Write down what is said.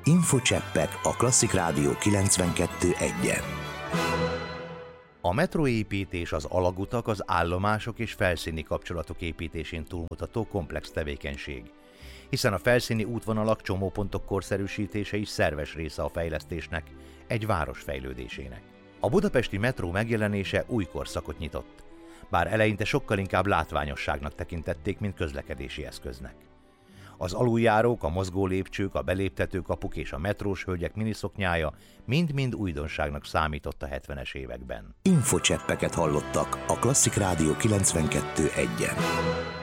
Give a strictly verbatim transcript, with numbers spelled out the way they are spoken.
Infocseppek a Klasszik Rádió kilencvenkettő egyen. A metróépítés, az alagutak, az állomások és felszíni kapcsolatok építésén túlmutató komplex tevékenység, hiszen a felszíni útvonalak, csomópontok korszerűsítése is szerves része a fejlesztésnek, egy város fejlődésének. A budapesti metró megjelenése új korszakot nyitott, bár eleinte sokkal inkább látványosságnak tekintették, mint közlekedési eszköznek. Az aluljárók, a mozgó lépcsők, a beléptetőkapuk és a metrós hölgyek miniszoknyája mind-mind újdonságnak számított a hetvenes években. Infocseppeket hallottak a Klasszik Rádió kilencvenkettő egyen.